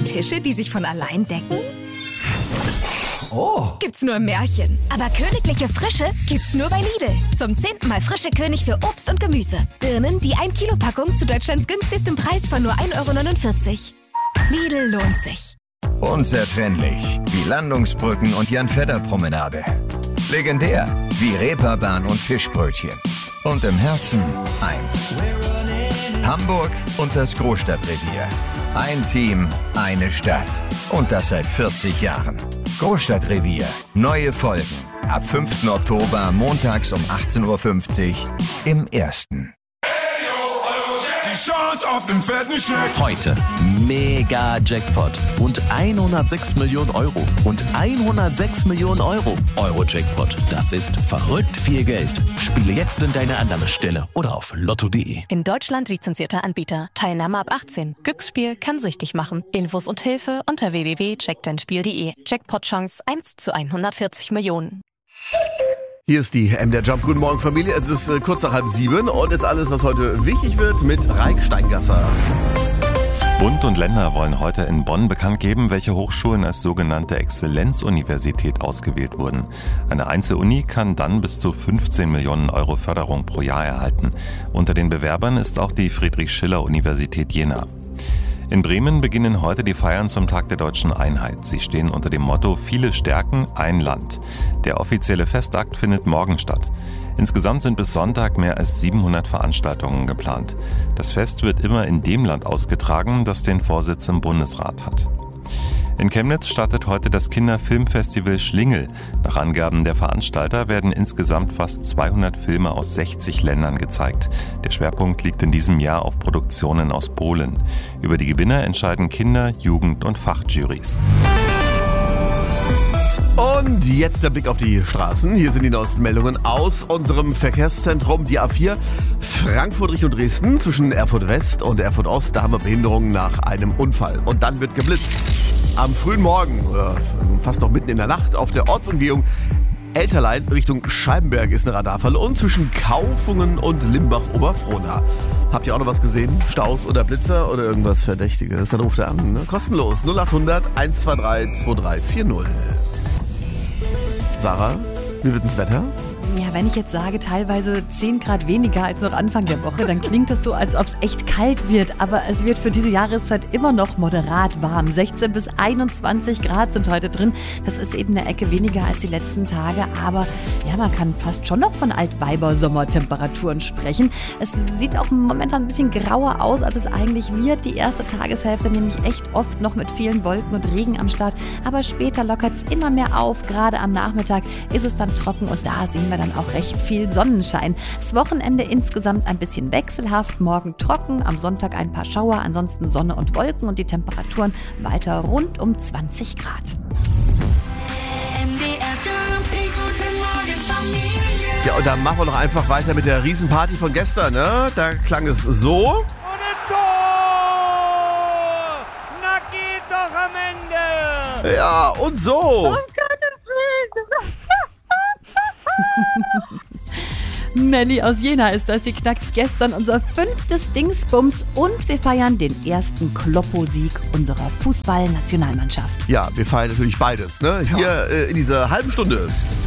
Tische, die sich von allein decken? Oh. Gibt's nur im Märchen. Aber königliche Frische gibt's nur bei Lidl. Zum 10. Mal frische König für Obst und Gemüse. Birnen, die 1 Kilo Packung zu Deutschlands günstigstem Preis von nur 1,49 €. Lidl lohnt sich. Unzertrennlich wie Landungsbrücken und Jan-Fedder-Promenade. Legendär wie Reeperbahn und Fischbrötchen. Und im Herzen eins. Hamburg und das Großstadtrevier. Ein Team, eine Stadt. Und das seit 40 Jahren. Großstadtrevier. Neue Folgen. Ab 5. Oktober montags um 18:50 Uhr im Ersten. Die Chance auf den fetten Scheck. Heute mega Jackpot und 106 Millionen Euro und 106 Millionen Euro. Euro-Jackpot, das ist verrückt viel Geld. Spiele jetzt in deine Annahmestelle oder auf lotto.de. In Deutschland lizenzierter Anbieter. Teilnahme ab 18. Glücksspiel kann süchtig machen. Infos und Hilfe unter www.checkdeinspiel.de. Jackpot-Chance 1 zu 140 Millionen. Hier ist die MDR Jump. Guten Morgen, Familie. Es ist kurz nach 6:30 und ist alles, was heute wichtig wird, mit Raik Steingasser. Bund und Länder wollen heute in Bonn bekannt geben, welche Hochschulen als sogenannte Exzellenzuniversität ausgewählt wurden. Eine Einzeluni kann dann bis zu 15 Millionen Euro Förderung pro Jahr erhalten. Unter den Bewerbern ist auch die Friedrich-Schiller-Universität Jena. In Bremen beginnen heute die Feiern zum Tag der deutschen Einheit. Sie stehen unter dem Motto Viele Stärken, ein Land. Der offizielle Festakt findet morgen statt. Insgesamt sind bis Sonntag mehr als 700 Veranstaltungen geplant. Das Fest wird immer in dem Land ausgetragen, das den Vorsitz im Bundesrat hat. In Chemnitz startet heute das Kinderfilmfestival Schlingel. Nach Angaben der Veranstalter werden insgesamt fast 200 Filme aus 60 Ländern gezeigt. Der Schwerpunkt liegt in diesem Jahr auf Produktionen aus Polen. Über die Gewinner entscheiden Kinder-, Jugend- und Fachjurys. Und jetzt der Blick auf die Straßen. Hier sind die neuesten Meldungen aus unserem Verkehrszentrum, die A4 Frankfurt Richtung Dresden, zwischen Erfurt West und Erfurt Ost. Da haben wir Behinderungen nach einem Unfall. Und dann wird geblitzt. Am frühen Morgen, fast noch mitten in der Nacht, auf der Ortsumgehung Elterlein Richtung Scheibenberg ist eine Radarfalle und zwischen Kaufungen und Limbach-Oberfrohna. Habt ihr auch noch was gesehen? Staus oder Blitzer oder irgendwas Verdächtiges? Dann ruft er an, ne? Kostenlos 0800 123 2340. Sarah, wie wird das Wetter? Ja, wenn ich jetzt sage, teilweise 10 Grad weniger als noch Anfang der Woche, dann klingt es so, als ob es echt kalt wird. Aber es wird für diese Jahreszeit immer noch moderat warm. 16 bis 21 Grad sind heute drin. Das ist eben eine Ecke weniger als die letzten Tage. Aber ja, man kann fast schon noch von Altweiber-Sommertemperaturen sprechen. Es sieht auch momentan ein bisschen grauer aus, als es eigentlich wird. Die erste Tageshälfte nämlich echt oft noch mit vielen Wolken und Regen am Start. Aber später lockert es immer mehr auf. Gerade am Nachmittag ist es dann trocken und da sehen wir dann auch recht viel Sonnenschein. Das Wochenende insgesamt ein bisschen wechselhaft, morgen trocken, am Sonntag ein paar Schauer, ansonsten Sonne und Wolken und die Temperaturen weiter rund um 20 Grad. Ja, und dann machen wir doch einfach weiter mit der Riesenparty von gestern, ne? Da klang es so. Und ins Tor! Na geht doch am Ende! Ja, und so. Melli aus Jena ist das. Sie knackt gestern unser 5. Dingsbums und wir feiern den ersten Kloppo-Sieg unserer Fußball-Nationalmannschaft. Ja, wir feiern natürlich beides, ne? Hier in dieser halben Stunde.